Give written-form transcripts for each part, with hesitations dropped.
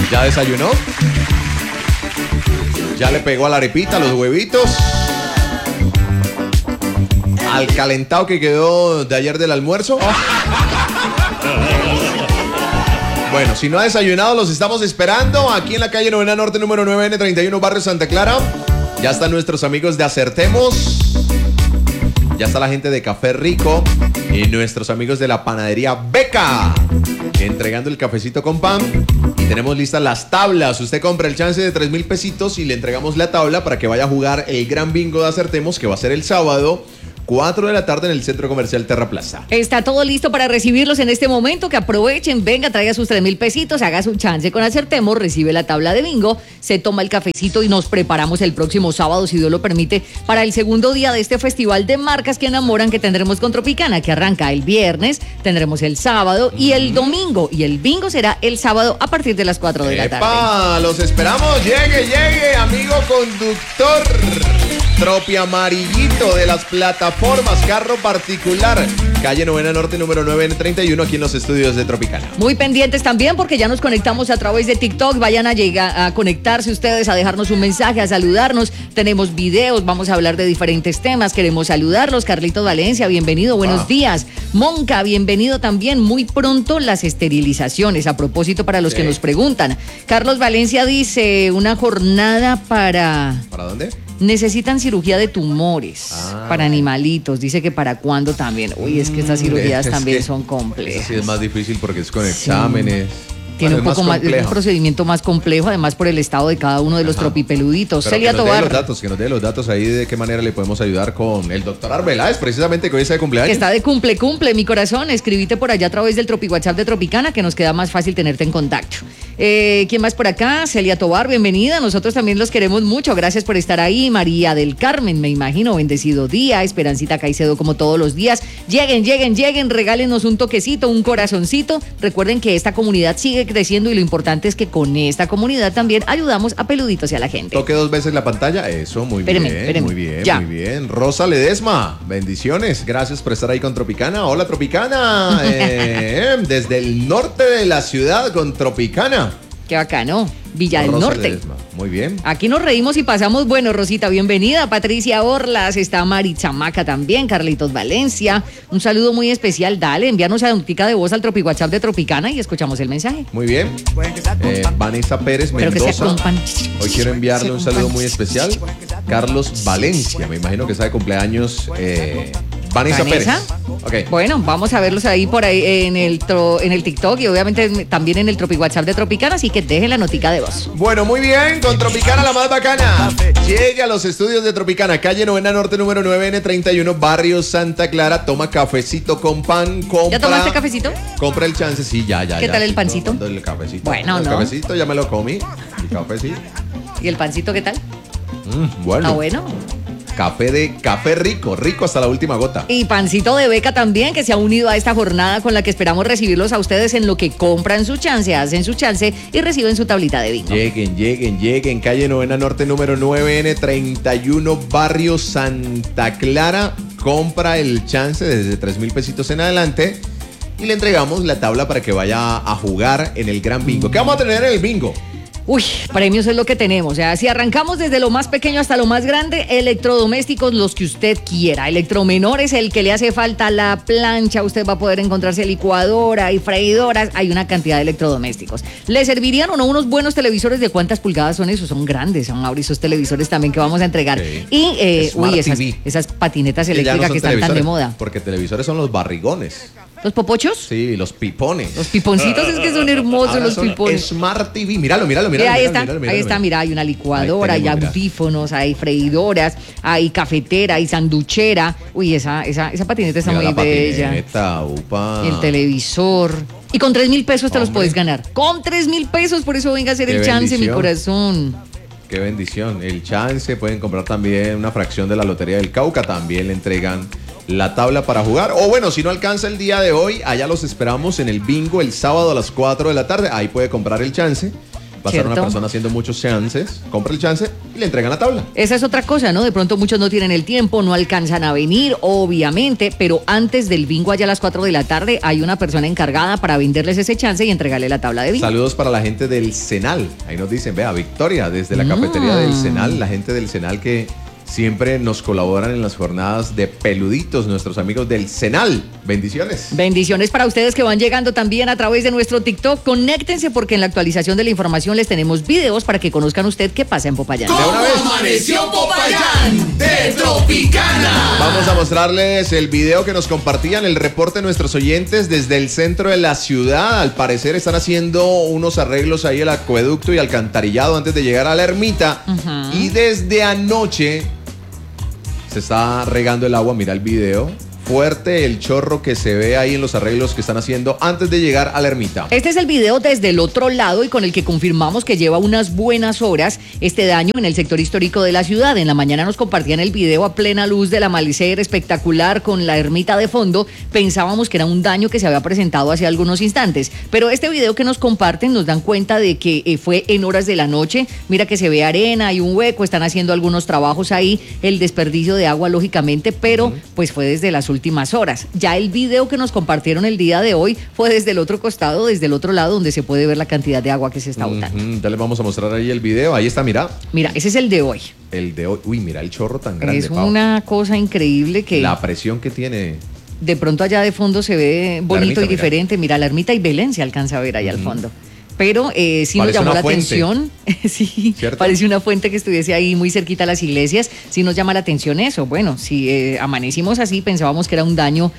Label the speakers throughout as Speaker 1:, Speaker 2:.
Speaker 1: ¿Ya desayunó? ¿Ya le pegó a la arepita, los huevitos? ¿Al calentado que quedó de ayer del almuerzo? Bueno, si no ha desayunado, los estamos esperando aquí en la calle Novena Norte, número 9N31, barrio Santa Clara. Ya están nuestros amigos de Acertemos. Ya está la gente de Café Rico y nuestros amigos de la panadería Beca entregando el cafecito con pan. Y tenemos listas las tablas. Usted compra el chance de 3,000 pesitos y le entregamos la tabla para que vaya a jugar el gran bingo de Acertemos, que va a ser el sábado 4 de la tarde en el Centro Comercial Terra Plaza.
Speaker 2: Está todo listo para recibirlos en este momento, que aprovechen, venga, traiga sus 3,000 pesitos, haga su chance con Acertemos, recibe la tabla de bingo, se toma el cafecito y nos preparamos el próximo sábado, si Dios lo permite, para el segundo día de este festival de marcas que enamoran que tendremos con Tropicana, que arranca el viernes, tendremos el sábado y el domingo, y el bingo será el sábado a partir de las 4 de la tarde.
Speaker 1: ¡Epa! Los esperamos, llegue, amigo conductor. Tropi amarillito de las plataformas, carro particular, calle Novena Norte, número 9N31, aquí en los estudios de Tropicana.
Speaker 2: Muy pendientes también porque ya nos conectamos a través de TikTok. Vayan a conectarse ustedes, a dejarnos un mensaje, a saludarnos. Tenemos videos, vamos a hablar de diferentes temas. Queremos saludarlos. Carlitos Valencia, bienvenido, buenos días. Monca, bienvenido también. Muy pronto las esterilizaciones, a propósito para los que nos preguntan. Carlos Valencia dice, una jornada para...
Speaker 1: ¿Para dónde?
Speaker 2: Necesitan cirugía de tumores para animalitos. Dice que para cuándo también. Uy, es que estas cirugías también son complejas.
Speaker 1: Eso sí es más difícil porque es con exámenes.
Speaker 2: Tiene un poco más, es un procedimiento más complejo, además por el estado de cada uno de los tropipeluditos.
Speaker 1: Pero
Speaker 2: Celia Tobar.
Speaker 1: Que nos dé los datos ahí de qué manera le podemos ayudar con el doctor Arbeláez, precisamente que hoy está de cumpleaños.
Speaker 2: Que está de cumple, mi corazón. Escribite por allá a través del Tropi WhatsApp de Tropicana, que nos queda más fácil tenerte en contacto. ¿Quién más por acá? Celia Tobar, bienvenida. Nosotros también los queremos mucho. Gracias por estar ahí. María del Carmen, me imagino, bendecido día. Esperancita Caicedo, como todos los días. Lleguen, regálenos un toquecito, un corazoncito. Recuerden que esta comunidad sigue creciendo y lo importante es que con esta comunidad también ayudamos a peluditos y a la gente.
Speaker 1: Toque 2 veces la pantalla. Eso, muy bien. Muy bien. Rosa Ledesma, bendiciones. Gracias por estar ahí con Tropicana. Hola, Tropicana. Desde el norte de la ciudad con Tropicana.
Speaker 2: Qué bacano. Villa del Norte.
Speaker 1: Ledesma. Muy bien.
Speaker 2: Aquí nos reímos y pasamos bueno, Rosita, bienvenida. Patricia Orlas, está Mari Chamaca también, Carlitos Valencia. Un saludo muy especial, dale, envíanos a notica de voz al Tropi WhatsApp de Tropicana y escuchamos el mensaje.
Speaker 1: Muy bien. Vanessa Pérez Mendoza. Hoy quiero enviarle un saludo muy especial. Carlos Valencia, me imagino que está de cumpleaños Vanessa Pérez. Okay.
Speaker 2: Bueno, vamos a verlos ahí por ahí en el TikTok y obviamente también en el Tropi WhatsApp de Tropicana, así que dejen la notica de voz.
Speaker 1: Bueno, muy bien, con Tropicana la más bacana. Llegue a los estudios de Tropicana, calle Novena Norte, número 9N31, barrio Santa Clara. Toma cafecito con pan,
Speaker 2: ¿Ya tomaste cafecito?
Speaker 1: Compra el chance, sí, ya.
Speaker 2: ¿Qué tal el pancito?
Speaker 1: El cafecito.
Speaker 2: Bueno,
Speaker 1: el cafecito ya me lo comí. El cafecito.
Speaker 2: ¿Y el pancito qué tal?
Speaker 1: Bueno.
Speaker 2: Ah, bueno.
Speaker 1: Café rico hasta la última gota.
Speaker 2: Y pancito de Beca también, que se ha unido a esta jornada con la que esperamos recibirlos a ustedes en lo que compran su chance, hacen su chance y reciben su tablita de bingo.
Speaker 1: Lleguen, calle Novena Norte, número 9N31, barrio Santa Clara. Compra el chance desde 3,000 pesitos en adelante y le entregamos la tabla para que vaya a jugar en el gran bingo. ¿Qué vamos a tener en el bingo?
Speaker 2: Uy, premios es lo que tenemos. O sea, si arrancamos desde lo más pequeño hasta lo más grande, electrodomésticos, los que usted quiera. Electromenor es el que le hace falta la plancha. Usted va a poder encontrarse licuadora y freidoras. Hay una cantidad de electrodomésticos. ¿Le servirían o no unos buenos televisores? ¿De cuántas pulgadas son esos? Son grandes, son esos televisores también que vamos a entregar.
Speaker 1: Sí.
Speaker 2: Y esas patinetas eléctricas que están tan de moda.
Speaker 1: Porque televisores son los barrigones.
Speaker 2: ¿Los popochos?
Speaker 1: Sí, los pipones.
Speaker 2: Los piponcitos es que son hermosos. Ahora los pipones.
Speaker 1: Smart TV, míralo.
Speaker 2: Ahí está, mira, hay una licuadora, hay audífonos, hay freidoras, hay cafetera, hay sanduchera. Uy, esa patineta está muy bella.
Speaker 1: Upa.
Speaker 2: Y el televisor. Y con 3,000 pesos te los puedes ganar. Con 3,000 pesos, por eso venga a hacer el chance, mi corazón.
Speaker 1: Qué bendición. El chance, pueden comprar también una fracción de la Lotería del Cauca, también le entregan la tabla para jugar. O bueno, si no alcanza el día de hoy, allá los esperamos en el bingo el sábado a las 4 de la tarde. Ahí puede comprar el chance pasar
Speaker 2: ¿cierto?
Speaker 1: una persona haciendo muchos chances, compra el chance y le entregan la tabla.
Speaker 2: Esa es otra cosa, ¿no? De pronto muchos no tienen el tiempo, no alcanzan a venir, obviamente, pero antes del bingo allá a las 4 de la tarde hay una persona encargada para venderles ese chance y entregarle la tabla de bingo.
Speaker 1: Saludos para la gente del Senal. Ahí nos dicen, vea, Victoria, desde la cafetería del Senal, la gente del Senal que siempre nos colaboran en las jornadas de peluditos, nuestros amigos del Senal. Bendiciones.
Speaker 2: Bendiciones para ustedes que van llegando también a través de nuestro TikTok. Conéctense porque en la actualización de la información les tenemos videos para que conozcan usted qué pasa en Popayán.
Speaker 1: De una vez.
Speaker 3: Amaneció Popayán de Tropicana.
Speaker 1: Vamos a mostrarles el video que nos compartían, el reporte de nuestros oyentes desde el centro de la ciudad. Al parecer están haciendo unos arreglos ahí al acueducto y alcantarillado antes de llegar a la ermita. Y desde anoche se está regando el agua, mira el video. Fuerte el chorro que se ve ahí en los arreglos que están haciendo antes de llegar a la ermita.
Speaker 2: Este es el video desde el otro lado y con el que confirmamos que lleva unas buenas horas este daño en el sector histórico de la ciudad. En la mañana nos compartían el video a plena luz del amanecer espectacular con la ermita de fondo. Pensábamos que era un daño que se había presentado hace algunos instantes, pero este video que nos comparten nos dan cuenta de que fue en horas de la noche. Mira que se ve arena, hay un hueco, están haciendo algunos trabajos ahí, el desperdicio de agua lógicamente, pero pues fue desde las últimas horas. Ya el video que nos compartieron el día de hoy fue desde el otro costado, desde el otro lado, donde se puede ver la cantidad de agua que se está botando.
Speaker 1: Ya les vamos a mostrar ahí el video. Ahí está, mira.
Speaker 2: Mira, ese es el de hoy.
Speaker 1: El de hoy. Uy, mira el chorro tan grande.
Speaker 2: Es una cosa increíble que
Speaker 1: la presión que tiene.
Speaker 2: De pronto allá de fondo se ve bonito
Speaker 1: ermita,
Speaker 2: y diferente. Mira, la ermita y Belén se alcanza a ver allá al fondo. Pero sí nos llamó la atención, sí,
Speaker 1: ¿cierto?
Speaker 2: Parece una fuente que estuviese ahí muy cerquita a las iglesias, sí nos llama la atención eso. Bueno, si amanecimos así, pensábamos que era un daño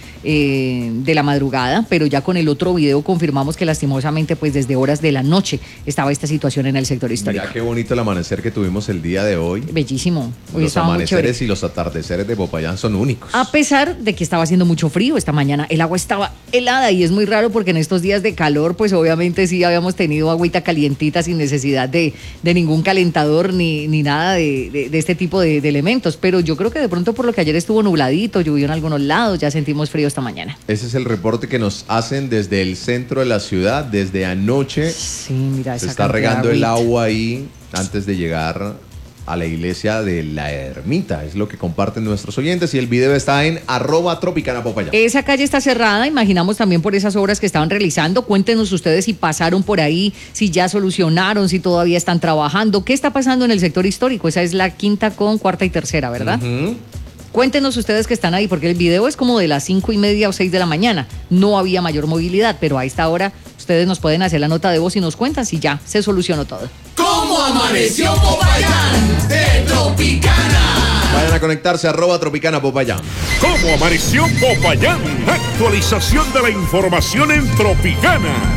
Speaker 2: de la madrugada, pero ya con el otro video confirmamos que lastimosamente pues desde horas de la noche estaba esta situación en el sector histórico.
Speaker 1: Mira qué bonito el amanecer que tuvimos el día de hoy.
Speaker 2: Bellísimo. Hoy
Speaker 1: los
Speaker 2: estaba muy
Speaker 1: amaneceres
Speaker 2: chévere.
Speaker 1: y los atardeceres de Popayán son únicos.
Speaker 2: A pesar de que estaba haciendo mucho frío esta mañana, el agua estaba helada y es muy raro porque en estos días de calor pues obviamente sí habíamos tenido agüita calientita sin necesidad de ningún calentador ni nada de este tipo de elementos, pero yo creo que de pronto por lo que ayer estuvo nubladito, llovió en algunos lados, ya sentimos frío esta mañana.
Speaker 1: Ese es el reporte que nos hacen desde el centro de la ciudad, desde anoche.
Speaker 2: Sí, mira, esa
Speaker 1: se está
Speaker 2: cantidad
Speaker 1: regando
Speaker 2: de
Speaker 1: el
Speaker 2: agüita.
Speaker 1: agua ahí antes de llegar a la iglesia de la ermita. Es lo que comparten nuestros oyentes y el video está en @tropicanapopayán.
Speaker 2: Esa calle está cerrada, imaginamos también por esas obras que estaban realizando. Cuéntenos ustedes si pasaron por ahí, si ya solucionaron, si todavía están trabajando. ¿Qué está pasando en el sector histórico? Esa es la quinta con cuarta y tercera, ¿verdad? Cuéntenos ustedes que están ahí, porque el video es como de las 5:30 o 6 de la mañana. No había mayor movilidad, pero a esta hora ustedes nos pueden hacer la nota de voz y nos cuentan si ya se solucionó todo.
Speaker 3: ¿Cómo amaneció Popayán de Tropicana?
Speaker 1: Vayan a conectarse @tropicanapopayán.
Speaker 4: ¿Cómo amaneció Popayán? Actualización de la información en Tropicana.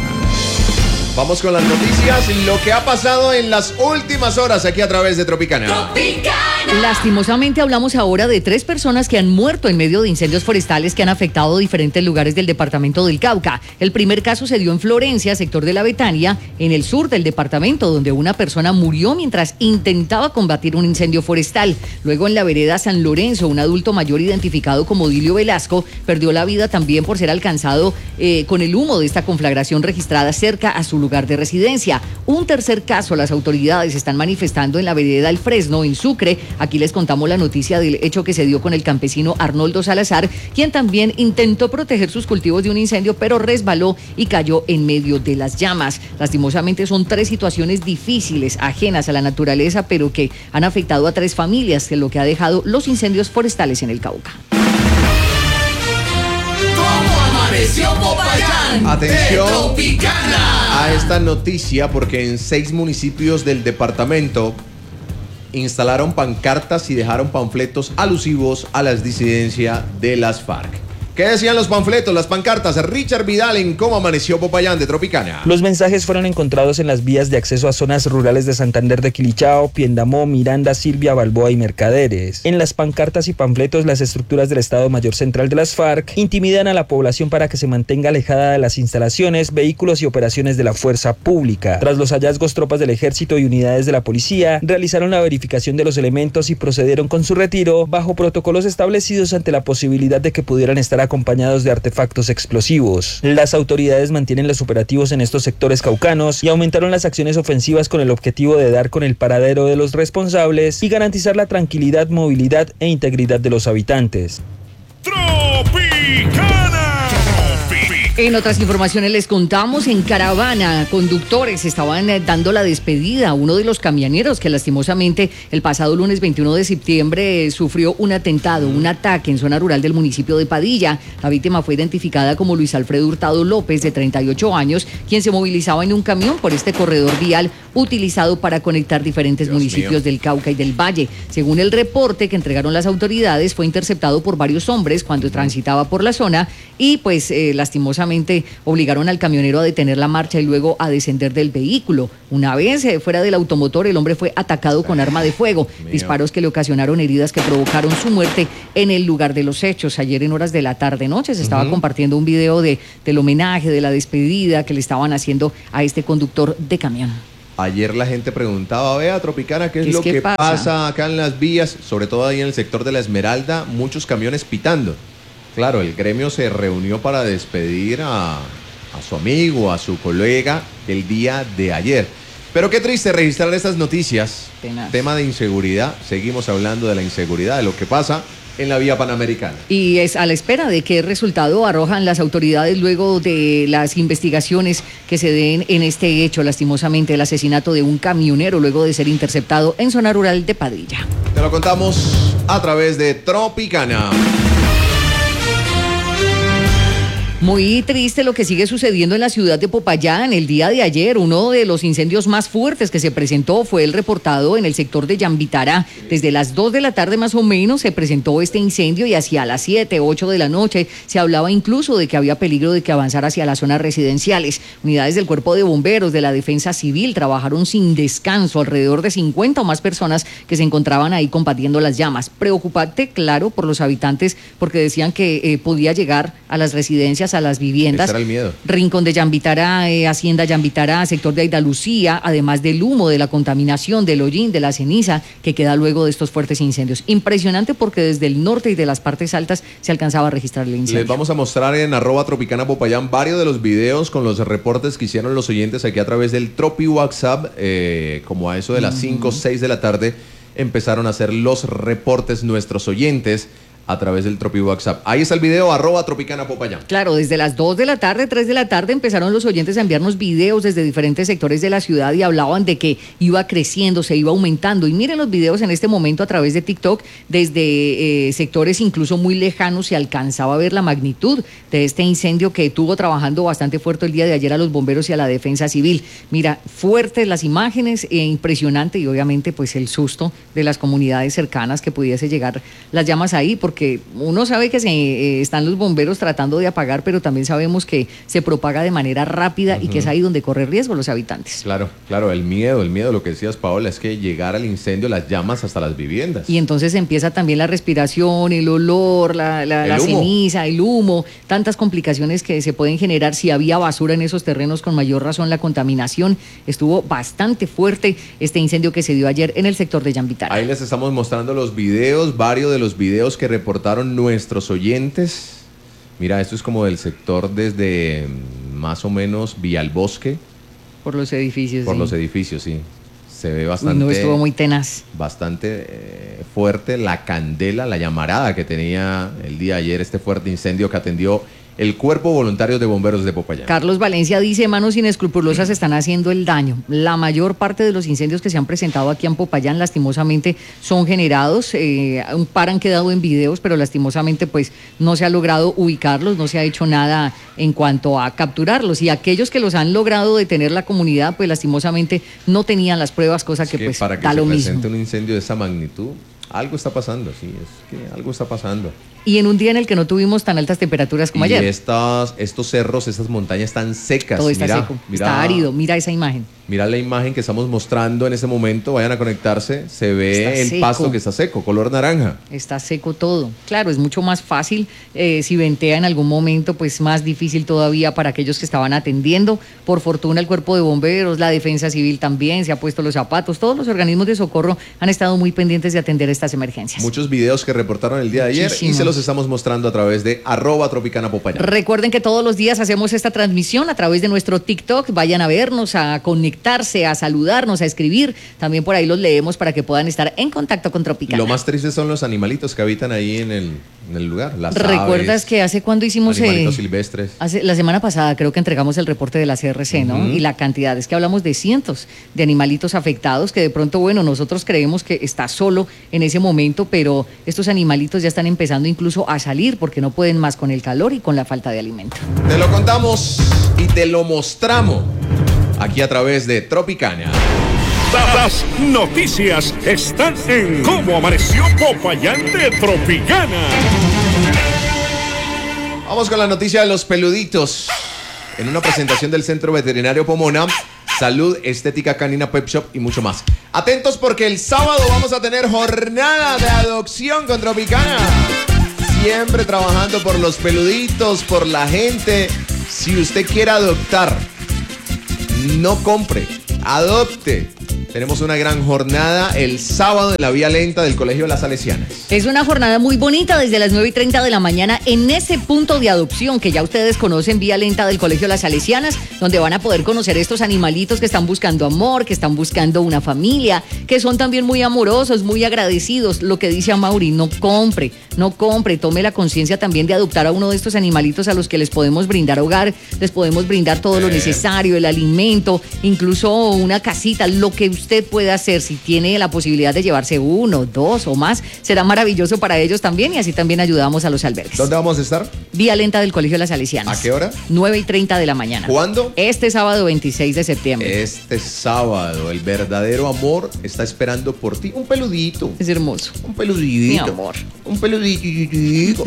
Speaker 1: Vamos con las noticias, lo que ha pasado en las últimas horas aquí a través de Tropicana.
Speaker 3: Tropicana.
Speaker 2: Lastimosamente hablamos ahora de 3 personas que han muerto en medio de incendios forestales que han afectado diferentes lugares del departamento del Cauca. El primer caso se dio en Florencia, sector de la Betania, en el sur del departamento, donde una persona murió mientras intentaba combatir un incendio forestal. Luego en la vereda San Lorenzo, un adulto mayor identificado como Dilio Velasco perdió la vida también por ser alcanzado con el humo de esta conflagración registrada cerca a su lugar de residencia. Un tercer caso, las autoridades están manifestando en la vereda El Fresno, en Sucre. Aquí les contamos la noticia del hecho que se dio con el campesino Arnoldo Salazar, quien también intentó proteger sus cultivos de un incendio, pero resbaló y cayó en medio de las llamas. Lastimosamente son 3 situaciones difíciles, ajenas a la naturaleza, pero que han afectado a 3 familias, que es lo que ha dejado los incendios forestales en el Cauca.
Speaker 3: ¿Cómo amaneció Popayán
Speaker 1: Atención
Speaker 3: de Tropicana?
Speaker 1: a esta noticia porque en 6 municipios del departamento instalaron pancartas y dejaron panfletos alusivos a las disidencias de las FARC. ¿Qué decían los panfletos, las pancartas? Richard Vidal en Cómo amaneció Popayán de Tropicana.
Speaker 5: Los mensajes fueron encontrados en las vías de acceso a zonas rurales de Santander de Quilichao, Piendamó, Miranda, Silvia, Balboa y Mercaderes. En las pancartas y panfletos, las estructuras del Estado Mayor Central de las FARC intimidan a la población para que se mantenga alejada de las instalaciones, vehículos y operaciones de la fuerza pública. Tras los hallazgos, tropas del ejército y unidades de la policía realizaron la verificación de los elementos y procedieron con su retiro bajo protocolos establecidos ante la posibilidad de que pudieran estar acompañados de artefactos explosivos. Las autoridades mantienen los operativos en estos sectores caucanos y aumentaron las acciones ofensivas con el objetivo de dar con el paradero de los responsables y garantizar la tranquilidad, movilidad e integridad de los habitantes.
Speaker 4: Tropicana.
Speaker 2: En otras informaciones les contamos, en Caravana, conductores estaban dando la despedida a uno de los camioneros que lastimosamente el pasado lunes 21 de septiembre sufrió un atentado, un ataque en zona rural del municipio de Padilla. La víctima fue identificada como Luis Alfredo Hurtado López, de 38 años, quien se movilizaba en un camión por este corredor vial utilizado para conectar diferentes municipios del Cauca y del Valle. Según el reporte que entregaron las autoridades, fue interceptado por varios hombres cuando transitaba por la zona y pues lastimosamente obligaron al camionero a detener la marcha y luego a descender del vehículo. Una vez fuera del automotor, el hombre fue atacado con arma de fuego, disparos que le ocasionaron heridas que provocaron su muerte en el lugar de los hechos. Ayer en horas de la tarde-noche se estaba compartiendo un video del homenaje, de la despedida que le estaban haciendo a este conductor de camión.
Speaker 1: Ayer la gente preguntaba, vea, Tropicana, ¿qué es lo que pasa acá en las vías? Sobre todo ahí en el sector de la Esmeralda, muchos camiones pitando. Claro, el gremio se reunió para despedir a su amigo, a su colega, el día de ayer. Pero qué triste registrar estas noticias.
Speaker 2: Tenaz.
Speaker 1: Tema de inseguridad, seguimos hablando de la inseguridad, de lo que pasa en la vía panamericana.
Speaker 2: Y es a la espera de qué resultado arrojan las autoridades luego de las investigaciones que se den en este hecho, lastimosamente, el asesinato de un camionero luego de ser interceptado en zona rural de Padilla.
Speaker 1: Te lo contamos a través de Tropicana.
Speaker 2: Muy triste lo que sigue sucediendo en la ciudad de Popayán. El día de ayer, uno de los incendios más fuertes que se presentó fue el reportado en el sector de Yambitará. Desde las 2 de la tarde más o menos se presentó este incendio y hacia las 7, 8 de la noche se hablaba incluso de que había peligro de que avanzara hacia las zonas residenciales. Unidades del Cuerpo de Bomberos, de la Defensa Civil, trabajaron sin descanso, alrededor de 50 o más personas que se encontraban ahí combatiendo las llamas. Preocupante, claro, por los habitantes, porque decían que podía llegar a las residencias, a las viviendas.
Speaker 1: Ese era el miedo.
Speaker 2: Rincón de Yambitará, Hacienda Yambitará, sector de Aidalucía, además del humo, de la contaminación, del hollín, de la ceniza que queda luego de estos fuertes incendios. Impresionante porque desde el norte y de las partes altas se alcanzaba a registrar el incendio.
Speaker 1: Les vamos a mostrar en @Tropicana Popayán varios de los videos con los reportes que hicieron los oyentes aquí a través del Tropi WhatsApp, como a eso de las 5 o 6 de la tarde empezaron a hacer los reportes nuestros oyentes a través del Tropi WhatsApp. Ahí está el video, @Tropicana Popayán.
Speaker 2: Claro, desde las 2 de la tarde, 3 de la tarde empezaron los oyentes a enviarnos videos desde diferentes sectores de la ciudad y hablaban de que iba creciendo, se iba aumentando. Y miren los videos en este momento a través de TikTok, desde sectores incluso muy lejanos se alcanzaba a ver la magnitud de este incendio que estuvo trabajando bastante fuerte el día de ayer a los bomberos y a la defensa civil. Mira, fuertes las imágenes, impresionante, y obviamente pues el susto de las comunidades cercanas que pudiese llegar las llamas ahí, porque uno sabe que están los bomberos tratando de apagar, pero también sabemos que se propaga de manera rápida y que es ahí donde corre riesgo los habitantes.
Speaker 1: Claro, el miedo, lo que decías, Paola, es que llegara el incendio, las llamas hasta las viviendas.
Speaker 2: Y entonces empieza también la respiración, el olor, la ceniza, el humo, tantas complicaciones que se pueden generar. Si había basura en esos terrenos, con mayor razón la contaminación. Estuvo bastante fuerte este incendio que se dio ayer en el sector de Yambitará.
Speaker 1: Ahí les estamos mostrando los videos, varios de los videos que reportaron nuestros oyentes. Mira, esto es como del sector desde más o menos Vía al Bosque.
Speaker 2: Por los edificios.
Speaker 1: Por
Speaker 2: sí.
Speaker 1: los edificios, sí. Se ve bastante.
Speaker 2: No, estuvo muy tenaz.
Speaker 1: Bastante fuerte la candela, la llamarada que tenía el día de ayer este fuerte incendio que atendió el Cuerpo Voluntario de Bomberos de Popayán.
Speaker 2: Cárlos Valencia dice: manos inescrupulosas están haciendo el daño. La mayor parte de los incendios que se han presentado aquí en Popayán lastimosamente son generados, un par han quedado en videos, pero lastimosamente pues no se ha logrado ubicarlos, no se ha hecho nada en cuanto a capturarlos, y aquellos que los han logrado detener la comunidad pues lastimosamente no tenían las pruebas, cosa que pues
Speaker 1: para que
Speaker 2: da
Speaker 1: se
Speaker 2: lo
Speaker 1: presente
Speaker 2: mismo.
Speaker 1: un incendio de esa magnitud, algo está pasando, sí, es que algo está pasando.
Speaker 2: Y en un día en el que no tuvimos tan altas temperaturas como ayer.
Speaker 1: Estos cerros, estas montañas están secas.
Speaker 2: Todo está seco, está árido, mira esa imagen.
Speaker 1: Mira la imagen que estamos mostrando en ese momento, vayan a conectarse, se ve el pasto que está seco, color naranja.
Speaker 2: Está seco todo. Claro, es mucho más fácil, si ventea en algún momento, pues más difícil todavía para aquellos que estaban atendiendo. Por fortuna el Cuerpo de Bomberos, la Defensa Civil también se ha puesto los zapatos, todos los organismos de socorro han estado muy pendientes de atender estas emergencias.
Speaker 1: Muchos videos que reportaron el día de ayer y se los los estamos mostrando a través de @tropicana-popayán.
Speaker 2: Recuerden que todos los días hacemos esta transmisión a través de nuestro TikTok. Vayan a vernos, a conectarse, a saludarnos, a escribir. También por ahí los leemos para que puedan estar en contacto con Tropicana.
Speaker 1: Lo más triste son los animalitos que habitan ahí en el lugar. Las
Speaker 2: ¿Recuerdas
Speaker 1: aves,
Speaker 2: que hace cuándo hicimos
Speaker 1: animalitos silvestres?
Speaker 2: la semana pasada creo que entregamos el reporte de la CRC, ¿no? Y la cantidad es que hablamos de cientos de animalitos afectados que de pronto, bueno, nosotros creemos que está solo en ese momento, pero estos animalitos ya están empezando incluso a salir porque no pueden más con el calor y con la falta de alimento.
Speaker 1: Te lo contamos y te lo mostramos aquí a través de Tropicana.
Speaker 4: Las noticias están en Cómo Amaneció Popayán de Tropicana.
Speaker 1: Vamos con la noticia de los peluditos. En una presentación del Centro Veterinario Pomona, Salud, Estética Canina Pet Shop y mucho más. Atentos porque el sábado vamos a tener jornada de adopción con Tropicana. Siempre trabajando por los peluditos, por la gente. Si usted quiere adoptar, no compre, adopte. Tenemos una gran jornada el sábado en la vía lenta del Colegio Las Salesianas.
Speaker 2: Es una jornada muy bonita desde las 9:30 de la mañana en ese punto de adopción que ya ustedes conocen, vía lenta del Colegio Las Salesianas, donde van a poder conocer estos animalitos que están buscando amor, que están buscando una familia, que son también muy amorosos, muy agradecidos. Lo que dice Amaury, no compre, tome la conciencia también de adoptar a uno de estos animalitos a los que les podemos brindar hogar, les podemos brindar todo lo necesario, el alimento, incluso una casita, lo que usted puede hacer. Si tiene la posibilidad de llevarse 1, 2 o más, será maravilloso para ellos también y así también ayudamos a los albergues.
Speaker 1: ¿Dónde vamos a estar?
Speaker 2: Vía lenta del Colegio Las Salesianas.
Speaker 1: ¿A qué hora?
Speaker 2: 9:30 de la mañana.
Speaker 1: ¿Cuándo?
Speaker 2: Este sábado 26 de septiembre.
Speaker 1: Este sábado, el verdadero amor está esperando por ti. Un peludito.
Speaker 2: Es hermoso.
Speaker 1: Un peludito.
Speaker 2: Mi amor.
Speaker 1: Un peludito.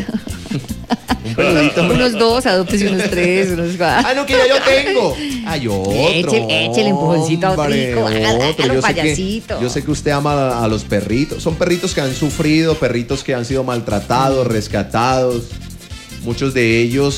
Speaker 1: Un peludito.
Speaker 2: Unos 2, adóptese unos 3, unos 4.
Speaker 1: Ah, no, que ya yo tengo. Hay otro.
Speaker 2: Échele empujoncito a
Speaker 1: Hombre,
Speaker 2: Otrico.
Speaker 1: otro.
Speaker 2: Payasito.
Speaker 1: Yo sé que usted ama a los perritos. Son perritos que han sufrido, perritos que han sido maltratados, rescatados. Muchos de ellos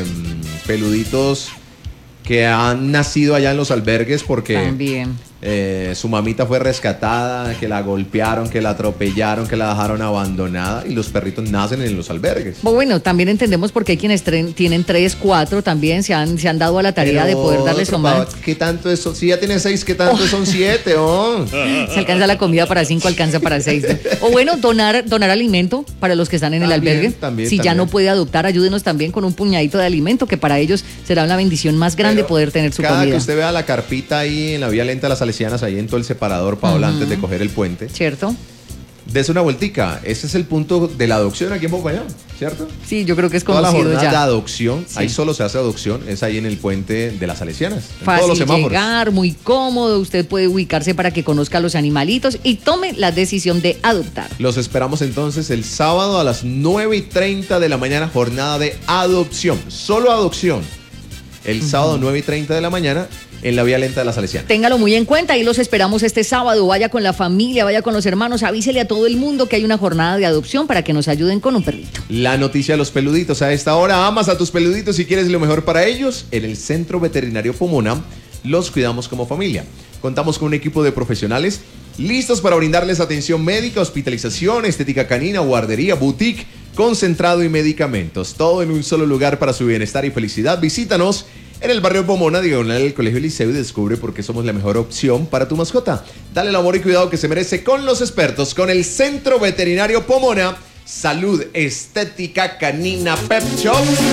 Speaker 1: peluditos que han nacido allá en los albergues porque
Speaker 2: También.
Speaker 1: su mamita fue rescatada, que la golpearon, que la atropellaron, que la dejaron abandonada y los perritos nacen en los albergues.
Speaker 2: Bueno, también entendemos porque hay quienes tienen 3, 4 también se han dado a la tarea de poder darles
Speaker 1: otro,
Speaker 2: tomar.
Speaker 1: ¿Qué tanto es? Si ya tiene 6, ¿qué tanto son 7? Oh?
Speaker 2: Se alcanza la comida para 5, alcanza para 6. O bueno, donar alimento para los que están en el
Speaker 1: También,
Speaker 2: albergue.
Speaker 1: también,
Speaker 2: Si ya
Speaker 1: también.
Speaker 2: no puede adoptar, ayúdenos también con un puñadito de alimento, que para ellos será una bendición más grande
Speaker 1: Pero
Speaker 2: poder tener su
Speaker 1: cada
Speaker 2: comida.
Speaker 1: que usted vea la carpita ahí en la vía lenta de las Salesianas, ahí en todo el separador, Paola, antes de coger el puente,
Speaker 2: ¿Cierto?
Speaker 1: des una vueltica. Ese es el punto de la adopción aquí en Popayán, ¿cierto?
Speaker 2: Sí, yo creo que es
Speaker 1: Toda la
Speaker 2: conocido
Speaker 1: jornada de
Speaker 2: ya.
Speaker 1: adopción,
Speaker 2: Sí.
Speaker 1: ahí solo se hace adopción, es ahí en el puente de las Salesianas, en
Speaker 2: Fácil
Speaker 1: todos los semáforos.
Speaker 2: llegar, muy cómodo, usted puede ubicarse para que conozca a los animalitos y tome la decisión de adoptar.
Speaker 1: Los esperamos entonces el sábado a las 9:30 de la mañana, jornada de adopción, solo adopción. El sábado 9:30 de la mañana en la vía lenta de las Salesianas.
Speaker 2: Téngalo muy en cuenta y los esperamos este sábado. Vaya con la familia, vaya con los hermanos, avísele a todo el mundo que hay una jornada de adopción para que nos ayuden con un perrito.
Speaker 1: La noticia de los peluditos. A esta hora amas a tus peluditos y quieres lo mejor para ellos. En el Centro Veterinario Pomona los cuidamos como familia. Contamos con un equipo de profesionales listos para brindarles atención médica, hospitalización, estética canina, guardería, boutique, concentrado y medicamentos. Todo en un solo lugar para su bienestar y felicidad. Visítanos en el barrio Pomona, diagonal del Colegio Liceo, y descubre por qué somos la mejor opción para tu mascota. Dale el amor y cuidado que se merece con los expertos, con el Centro Veterinario Pomona, Salud, Estética Canina Pet Shop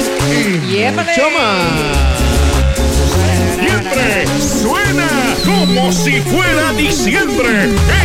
Speaker 1: y
Speaker 2: ¡Yépale!
Speaker 1: mucho más.
Speaker 4: Siempre suena como si fuera diciembre